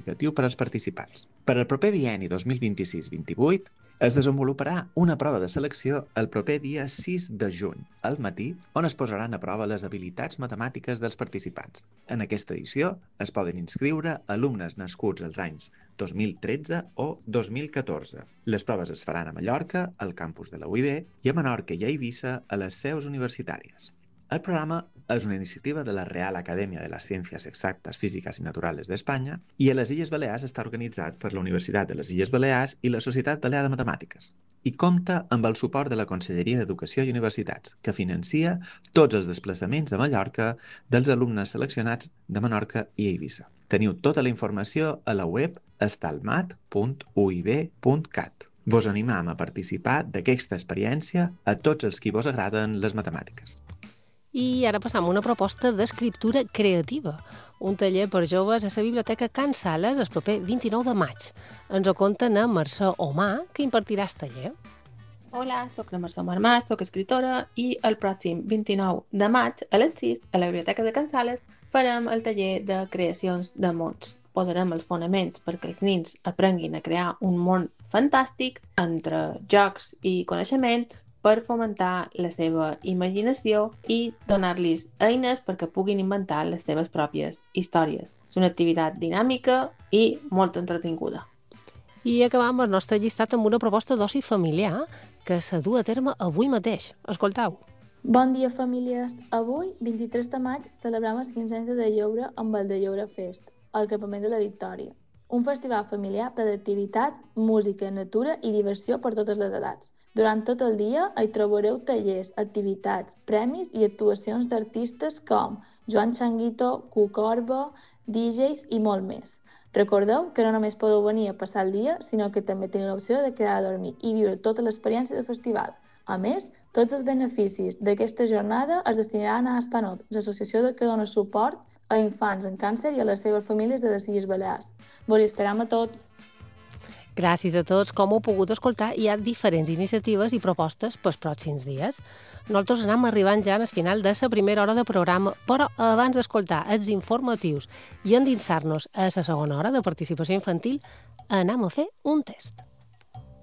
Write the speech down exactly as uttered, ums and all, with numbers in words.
significatiu per als participants. Per al proper bienni dos mil vint-i-sis vint-i-vuit es desenvoluparà una prova de selecció el proper dia sis de juny, al matí, on es posaran a prova les habilitats matemàtiques dels participants. En aquesta edició es poden inscriure alumnes nascuts als anys dos mil tretze o dos mil catorze. Les proves es faran a Mallorca, al campus de la U I B, i a Menorca i a Eivissa, a les seus universitàries. El programa és una iniciativa de la Real Academia de las Ciencias Exactas, Físicas y Naturales d'Espanya i a les Illes Balears està organitzat per la Universitat de les Illes Balears i la Societat Balear de Matemàtiques i compta amb el suport de la Conselleria d'Educació i Universitats, que financia tots els desplaçaments a Mallorca dels alumnes seleccionats de Menorca i Eivissa. Teniu tota la informació a la web estalmat punt u i b punt cat. Vos animam a participar d'aquesta experiència a tots els qui vos agraden les matemàtiques. I ara passam a una proposta d'escriptura creativa, un taller per joves a la Biblioteca Can Sales el proper vint-i-nou de maig. Ens ho conten a Mercè Omar, que impartirà el taller. Hola, soc la Mercè Omar, soc escritora i el pròxim vint-i-nou de maig a les sis a la Biblioteca de Can Sales farem el taller de creacions de mons. Posarem els fonaments perquè els nins aprenguin a crear un món fantàstic entre jocs i coneixements per fomentar la seva imaginació i donar-los eines perquè puguin inventar les seves pròpies històries. És una activitat dinàmica i molt entretinguda. I acabam el nostre llistat amb una proposta d'oci familiar que se du a terme avui mateix. Escoltau. Bon dia, famílies. Avui, vint-i-tres de maig, celebrem els quinze anys de lleure amb el de Lleure Fest, al Campament de la Victòria. Un festival familiar ple d'activitats, música, natura i diversió per totes les edats. Durant tot el dia hi trobareu tallers, activitats, premis i actuacions d'artistes com Joan Changuito, Cucorba, D Js i molt més. Recordeu que no només podeu venir a passar el dia, sinó que també teniu l'opció de quedar a dormir i viure tota l'experiència del festival. A més, tots els beneficis d'aquesta jornada es destinaran a Aspanot, l'associació que dona suport a infants amb càncer i a les seves famílies de les Illes Balears. Vos hi esperam a tots! Gràcies a tots. Com heu pogut escoltar, hi ha diferents iniciatives i propostes pels pròxims dies. Nosaltres anem arribant ja al final de la primera hora de programa, però abans d'escoltar els informatius i endinsar-nos a la segona hora de participació infantil, anem a fer un test.